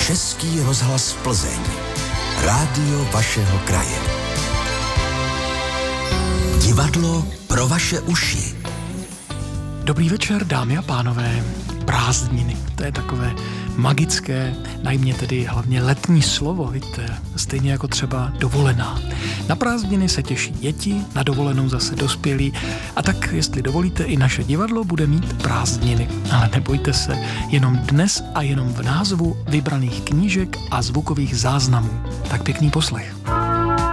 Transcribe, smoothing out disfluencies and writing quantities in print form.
Český rozhlas Plzeň. Rádio vašeho kraje. Divadlo pro vaše uši. Dobrý večer, dámy a pánové. Prázdniny, to je takové magické, najmě tedy hlavně letní slovo, víte, stejně jako třeba dovolená. Na prázdniny se těší děti, na dovolenou zase dospělí a tak, jestli dovolíte, i naše divadlo bude mít prázdniny. Ale nebojte se, jenom dnes a jenom v názvu vybraných knížek a zvukových záznamů. Tak pěkný poslech.